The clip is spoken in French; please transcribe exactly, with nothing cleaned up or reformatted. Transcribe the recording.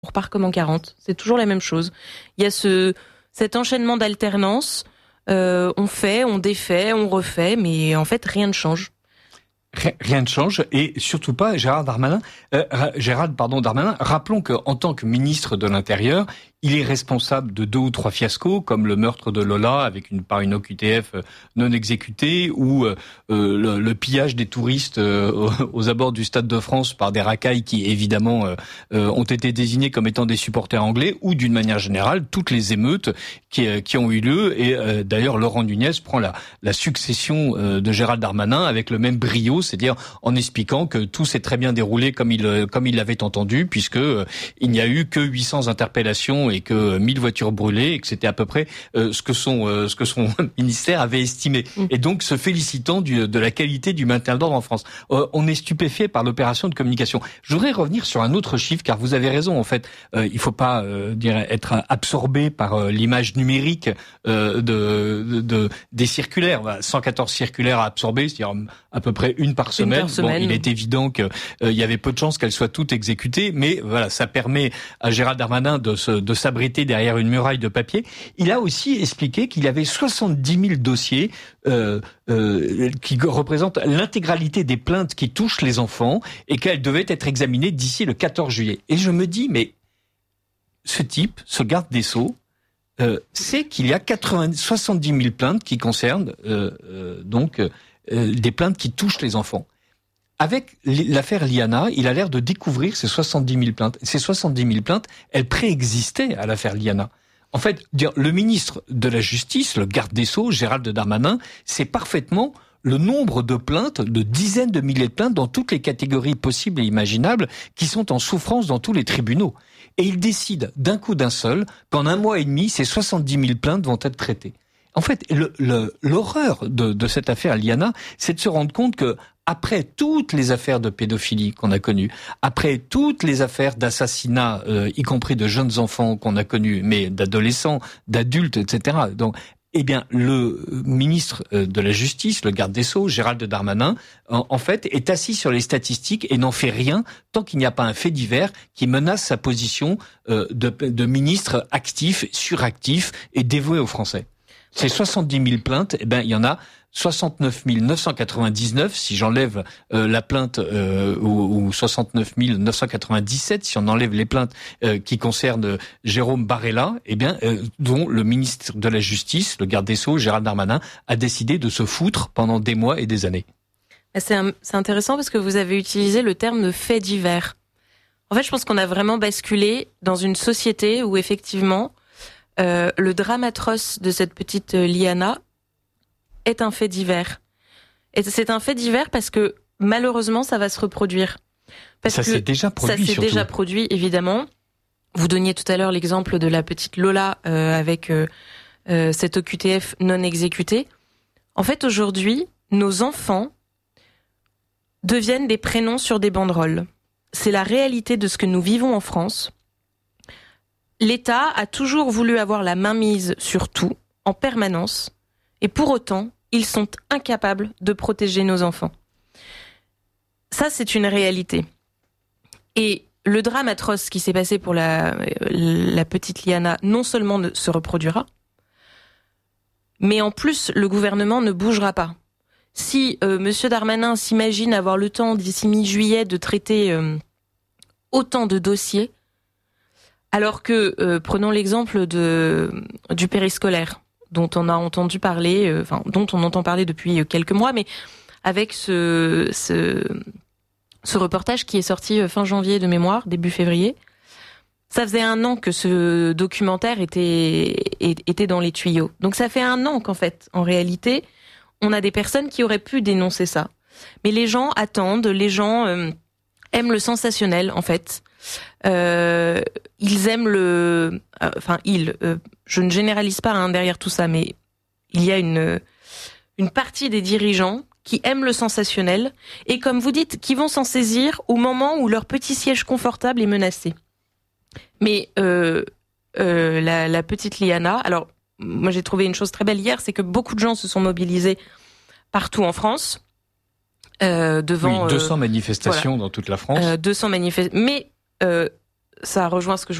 on repart comme en quarante. C'est toujours la même chose. Il y a ce cet enchaînement d'alternance. Euh, on fait, on défait, on refait, mais en fait rien ne change. Rien ne change, et surtout pas Gérald Darmanin. Euh, Gérald, pardon, Darmanin. Rappelons que en tant que ministre de l'Intérieur, il est responsable de deux ou trois fiascos, comme le meurtre de Lola avec une par une O Q T F non exécutée, ou euh, le, le pillage des touristes euh, aux, aux abords du Stade de France par des racailles qui évidemment euh, euh, ont été désignés comme étant des supporters anglais, ou d'une manière générale toutes les émeutes qui, euh, qui ont eu lieu. Et euh, d'ailleurs, Laurent Nunez prend la, la succession euh, de Gérald Darmanin avec le même brio, c'est-à-dire en expliquant que tout s'est très bien déroulé comme il comme il l'avait entendu, puisque euh, il n'y a eu que huit cents interpellations et que mille voitures brûlées, et que c'était à peu près euh, ce que son euh, ce que son ministère avait estimé. Mmh. Et donc se félicitant du, de la qualité du maintien de l'ordre en France. Euh, on est stupéfait par l'opération de communication. Je voudrais revenir sur un autre chiffre, car vous avez raison, en fait. Euh, il faut pas euh, dire être absorbé par euh, l'image numérique euh, de, de, de des circulaires. cent quatorze circulaires à absorber, c'est-à-dire à peu près une par semaine. Une par semaine. Bon, il est évident que euh, il y avait peu de chances qu'elles soient toutes exécutées, mais voilà, ça permet à Gérald Darmanin de se de s'abriter derrière une muraille de papier. Il a aussi expliqué qu'il y avait soixante-dix mille dossiers euh, euh, qui représentent l'intégralité des plaintes qui touchent les enfants et qu'elles devaient être examinées d'ici le quatorze juillet. Et je me dis, mais ce type, ce garde des Sceaux, euh, sait qu'il y a quatre-vingts, soixante-dix mille plaintes qui concernent euh, euh, donc euh, des plaintes qui touchent les enfants. Avec l'affaire Liana, il a l'air de découvrir ces soixante-dix mille plaintes. Ces soixante-dix mille plaintes, elles préexistaient à l'affaire Liana. En fait, le ministre de la Justice, le garde des Sceaux, Gérald Darmanin, sait parfaitement le nombre de plaintes, de dizaines de milliers de plaintes dans toutes les catégories possibles et imaginables qui sont en souffrance dans tous les tribunaux. Et il décide d'un coup d'un seul qu'en un mois et demi, ces soixante-dix mille plaintes vont être traitées. En fait, le, le, l'horreur de, de cette affaire Liana, c'est de se rendre compte que après toutes les affaires de pédophilie qu'on a connues, après toutes les affaires d'assassinat, euh, y compris de jeunes enfants qu'on a connues, mais d'adolescents, d'adultes, et cetera. Donc, eh bien, le ministre de la Justice, le garde des Sceaux, Gérald Darmanin, en, en fait, est assis sur les statistiques et n'en fait rien tant qu'il n'y a pas un fait divers qui menace sa position euh, de, de ministre actif, suractif et dévoué aux Français. Ces soixante-dix mille plaintes, eh ben, il y en a soixante-neuf mille neuf cent quatre-vingt-dix-neuf, si j'enlève euh, la plainte, euh, ou, ou soixante-neuf mille neuf cent quatre-vingt-dix-sept, si on enlève les plaintes euh, qui concernent euh, Jérôme Barella, eh bien, euh, dont le ministre de la Justice, le garde des Sceaux, Gérald Darmanin, a décidé de se foutre pendant des mois et des années. C'est, un, c'est intéressant parce que vous avez utilisé le terme de fait divers. En fait, je pense qu'on a vraiment basculé dans une société où, effectivement, euh, le drame atroce de cette petite euh, Liana est un fait divers. Et c'est un fait divers parce que malheureusement ça va se reproduire. Parce ça que s'est déjà produit. Ça s'est surtout. déjà produit évidemment. Vous donniez tout à l'heure l'exemple de la petite Lola euh, avec euh, euh, cette O Q T F non exécutée. En fait aujourd'hui, nos enfants deviennent des prénoms sur des banderoles. C'est la réalité de ce que nous vivons en France. L'État a toujours voulu avoir la mainmise sur tout, en permanence. Et pour autant, ils sont incapables de protéger nos enfants. Ça, c'est une réalité. Et le drame atroce qui s'est passé pour la, la petite Liana, non seulement ne se reproduira, mais en plus, le gouvernement ne bougera pas. Si euh, M. Darmanin s'imagine avoir le temps, d'ici mi-juillet, de traiter euh, autant de dossiers, alors que, euh, prenons l'exemple de, du périscolaire, dont on a entendu parler, euh, enfin, dont on entend parler depuis quelques mois, mais avec ce, ce, ce reportage qui est sorti fin janvier de mémoire, début février. Ça faisait un an que ce documentaire était, était dans les tuyaux. Donc ça fait un an qu'en fait, en réalité, on a des personnes qui auraient pu dénoncer ça. Mais les gens attendent, les gens euh, aiment le sensationnel, en fait. Euh, ils aiment le, euh, enfin ils. Euh, je ne généralise pas hein, derrière tout ça, mais il y a une une partie des dirigeants qui aiment le sensationnel et, comme vous dites, qui vont s'en saisir au moment où leur petit siège confortable est menacé. Mais euh, euh, la, la petite Liana, alors moi j'ai trouvé une chose très belle hier, c'est que beaucoup de gens se sont mobilisés partout en France euh, devant oui, deux cents euh, manifestations voilà, dans toute la France. Euh, deux cents manifestations, mais Euh, ça rejoint ce que je